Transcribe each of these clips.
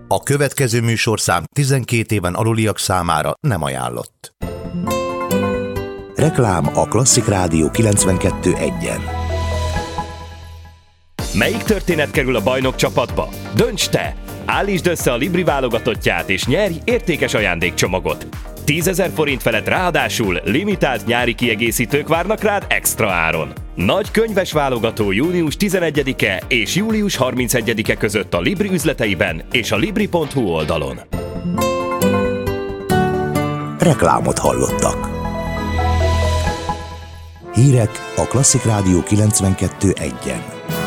A következő műsorszám 12 éven aluliak számára nem ajánlott. Reklám a Klasszik Rádió 92.1-en. Melyik történet kerül a bajnok csapatba? Dönts te! Állítsd össze a Libri válogatottját és nyerj értékes ajándékcsomagot. 10 000 forint felett ráadásul limitált nyári kiegészítők várnak rád extra áron. Nagy könyves válogató június 11-e és július 31-e között a Libri üzleteiben és a libri.hu oldalon. Reklámot hallottak. Hírek a Klasszik Rádió 92.1-en.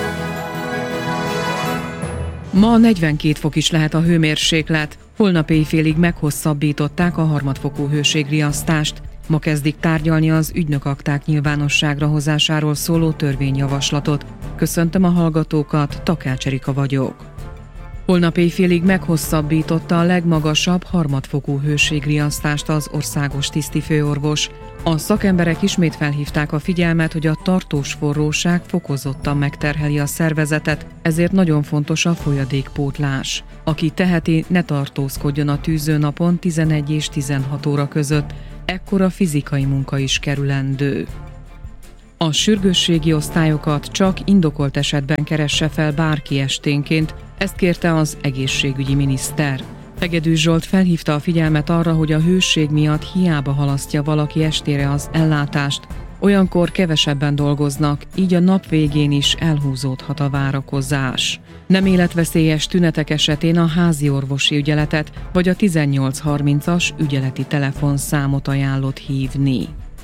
Ma 42 fok is lehet a hőmérséklet. Holnap éjfélig meghosszabbították a harmadfokú hőségriasztást. Ma kezdik tárgyalni az ügynökakták nyilvánosságra hozásáról szóló törvényjavaslatot. Köszöntöm a hallgatókat, Takács Erika vagyok. Holnap éjfélig meghosszabbította a legmagasabb harmadfokú hőségriasztást az országos tisztifőorvos. A szakemberek ismét felhívták a figyelmet, hogy a tartós forróság fokozottan megterheli a szervezetet, ezért nagyon fontos a folyadékpótlás. Aki teheti, ne tartózkodjon a tűzőnapon 11 és 16 óra között, ekkora fizikai munka is kerülendő. A sürgősségi osztályokat csak indokolt esetben keresse fel bárki esténként, ezt kérte az egészségügyi miniszter. Hegedűs Zsolt felhívta a figyelmet arra, hogy a hőség miatt hiába halasztja valaki estére az ellátást. Olyankor kevesebben dolgoznak, így a nap végén is elhúzódhat a várakozás. Nem életveszélyes tünetek esetén a házi orvosi ügyeletet vagy a 1830-as ügyeleti telefonszámot ajánlott hívni.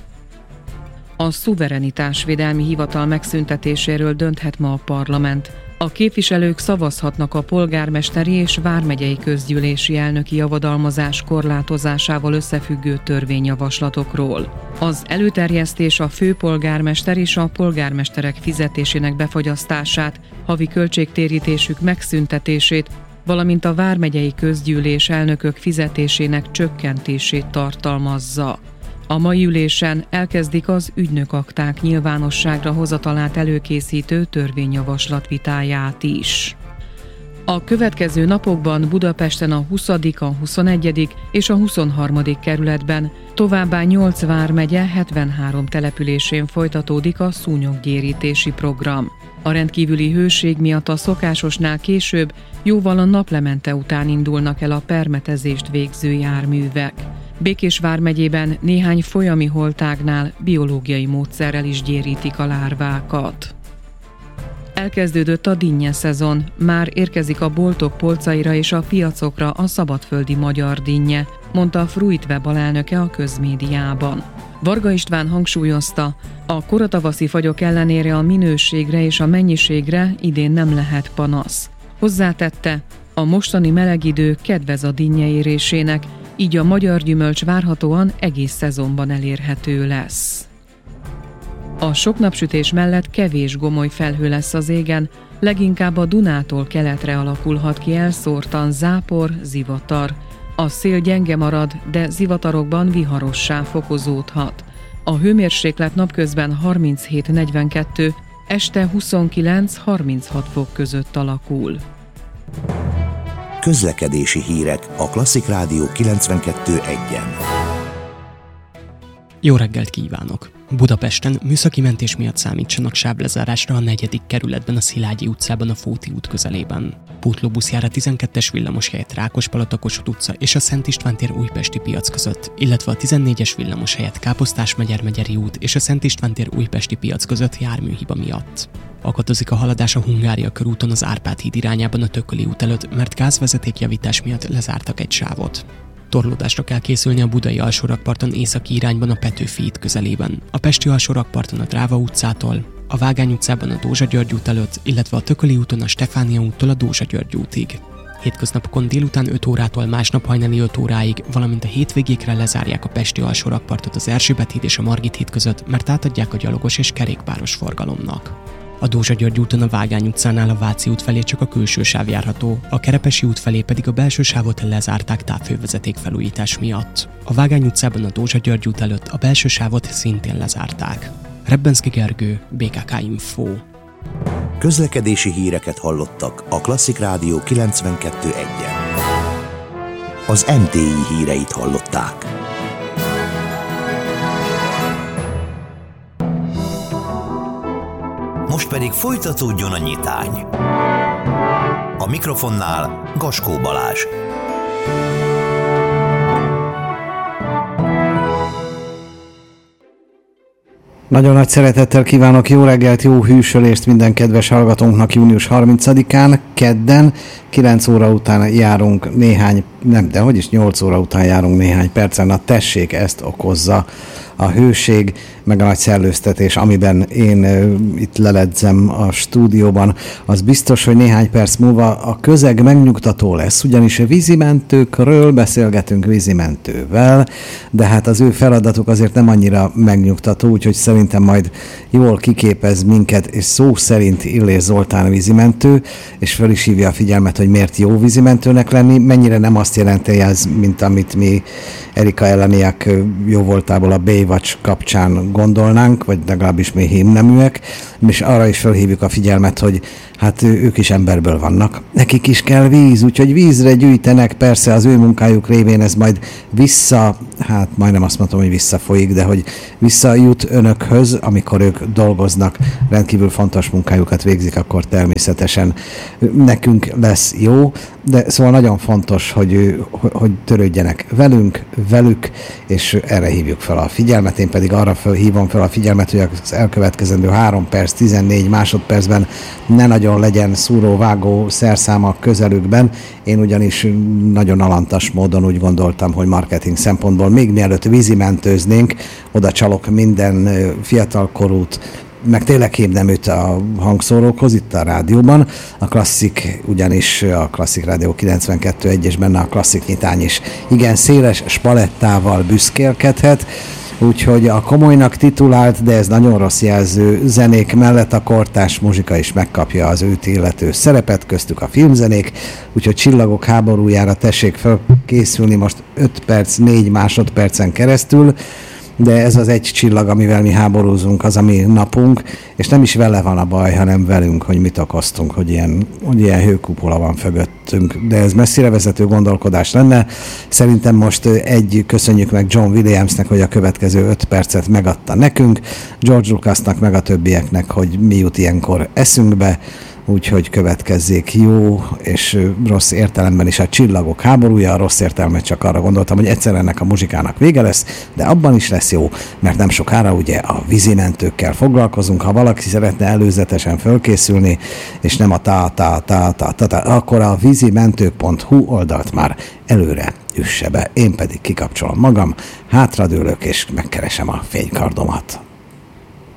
A szuverenitásvédelmi hivatal megszüntetéséről dönthet ma a parlament. A képviselők szavazhatnak a polgármesteri és vármegyei közgyűlési elnöki javadalmazás korlátozásával összefüggő törvényjavaslatokról. Az előterjesztés a főpolgármester és a polgármesterek fizetésének befagyasztását, havi költségtérítésük megszüntetését, valamint a vármegyei közgyűlés elnökök fizetésének csökkentését tartalmazza. A mai ülésen elkezdik az ügynökakták nyilvánosságra hozatalát előkészítő törvényjavaslat vitáját is. A következő napokban Budapesten a 20., a 21. és a 23. kerületben, továbbá 8 vármegye 73 településén folytatódik a szúnyoggyérítési program. A rendkívüli hőség miatt a szokásosnál később, jóval a naplemente után indulnak el a permetezést végző járművek. Békés vármegyében néhány folyami holtágnál biológiai módszerrel is gyérítik a lárvákat. Elkezdődött a dinnye szezon, már érkezik a boltok polcaira és a piacokra a szabadföldi magyar dinnye, mondta a Fruitweb alelnöke a közmédiában. Varga István hangsúlyozta, a koratavaszi fagyok ellenére a minőségre és a mennyiségre idén nem lehet panasz. Hozzátette, a mostani meleg idő kedvez a dinnye érésének, így a magyar gyümölcs várhatóan egész szezonban elérhető lesz. A sok napsütés mellett kevés gomoly felhő lesz az égen, leginkább a Dunától keletre alakulhat ki elszórtan zápor, zivatar. A szél gyenge marad, de zivatarokban viharossá fokozódhat. A hőmérséklet napközben 37-42, este 29-36 fok között alakul. Közlekedési hírek a Klasszik Rádió 92.1-en. Jó reggelt kívánok! Budapesten műszaki mentés miatt számítsanak sávlezárásra a 4. kerületben a Szilágyi utcában a Fóti út közelében. Pótlóbusz jár a 12-es villamos helyett Rákospalota-Kossuth utca és a Szent István tér újpesti piac között, illetve a 14-es villamos helyett Káposztás-Megyeri út és a Szent István tér újpesti piac között járműhiba miatt. Akadozik a haladás a Hungária körúton az Árpád híd irányában a Tököli út előtt, mert gázvezetékjavítás miatt lezártak egy sávot. Torlódásra kell készülni a budai alsórakparton északi irányban a Petőfi híd közelében, a pesti alsórakparton a Dráva utcától, a Vágány utcában a Dózsa-György út előtt, illetve a Tököli úton a Stefánia úttól a Dózsa-György útig. Hétköznapokon délután 5 órától másnap hajnali 5 óráig, valamint a hétvégékre lezárják a pesti alsórakpartot az Erzsébet híd és a Margit híd között, mert átadják a gyalogos és kerékpáros forgalomnak. A Dózsa-György úton a Vágány utcánál a Váci út felé csak a külső sáv járható, a Kerepesi út felé pedig a belső sávot lezárták távfővezeték felújítás miatt. A Vágány utcában a Dózsa-György út előtt a belső sávot szintén lezárták. Rebbenszky Gergő, BKK Info. Közlekedési híreket hallottak a Klasszik Rádió 92.1-en. az MTI híreit hallották. Most pedig folytatódjon a nyitány. A mikrofonnál Gaskó Balázs. Nagyon nagy szeretettel kívánok jó reggelt, jó hűsölést minden kedves hallgatónknak június 30-án, kedden, 9 óra után járunk 8 óra után járunk néhány percen. Na tessék, ezt okozza a hőség, meg a nagy szellőztetés, amiben én itt leledzem a stúdióban. Az biztos, hogy néhány perc múlva a közeg megnyugtató lesz, ugyanis a vízimentőkről beszélgetünk vízimentővel, de hát az ő feladatuk azért nem annyira megnyugtató, úgyhogy szerintem majd jól kiképez minket, és szó szerint Illés Zoltán vízimentő, és fel is hívja a figyelmet, hogy miért jó vízimentőnek lenni, mennyire nem azt jelenti ez, mint amit mi Erika Eleniak jó voltából a Baywatch kapcsán gondolnánk, vagy legalábbis mi hímneműek, és arra is felhívjuk a figyelmet, hogy hát ők is emberből vannak. Nekik is kell víz, úgyhogy vízre gyűjtenek, persze az ő munkájuk révén ez majd majdnem azt mondtam, hogy visszafolyik, de hogy visszajut önökhöz, amikor ők dolgoznak, rendkívül fontos munkájukat végzik, akkor természetesen nekünk lesz jó, de szóval nagyon fontos, hogy törődjenek velük, és erre hívjuk fel a figyelmet. Én pedig arra hívom fel a figyelmet, hogy az elkövetkezendő 3 perc, 14 másodpercben ne nagyon legyen szúró-vágó szerszám a közelükben. Én ugyanis nagyon alantas módon úgy gondoltam, hogy marketing szempontból még mielőtt vízimentőznénk, oda csalok minden fiatalkorút, meg tényleg hívneműt a hangszórókhoz itt a rádióban. A Klasszik, ugyanis a Klasszik Rádió 92.1 és benne a Klasszik nyitány is igen széles spalettával büszkélkedhet, úgyhogy a komolynak titulált, de ez nagyon rossz jelző zenék mellett a kortárs muzsika is megkapja az őt illető szerepet, köztük a filmzenék, úgyhogy Csillagok háborújára tessék felkészülni most 5 perc, 4 másodpercen keresztül, de ez az egy csillag, amivel mi háborúzunk, az a mi napunk, és nem is vele van a baj, hanem velünk, hogy mit okoztunk, hogy ilyen hőkupola van mögöttünk. De ez messzire vezető gondolkodás lenne. Szerintem most köszönjük meg John Williamsnek, hogy a következő 5 percet megadta nekünk, George Lucasnak, meg a többieknek, hogy mi jut ilyenkor eszünkbe, úgyhogy következzék jó és rossz értelemben is a Csillagok háborúja. A rossz értelmet csak arra gondoltam, hogy egyszer ennek a muzsikának vége lesz, de abban is lesz jó, mert nem sokára ugye a vízimentőkkel foglalkozunk. Ha valaki szeretne előzetesen fölkészülni, és nem a akkor a vízimentők.hu oldalt már előre üsse be. Én pedig kikapcsolom magam, hátradőlök és megkeresem a fénykardomat.